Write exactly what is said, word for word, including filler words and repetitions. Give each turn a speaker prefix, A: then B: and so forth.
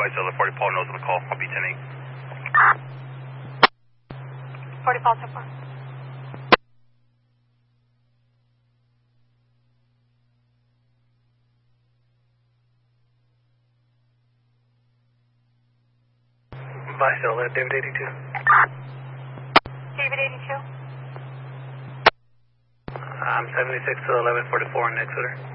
A: Bicycle forty Paul knows on the call. I'll be ten eight.
B: forty Paul, ten four.
C: Bicycle, uh, David eighty-two.
B: David eighty-two.
C: I'm seventy-six to eleven forty-four in Exeter.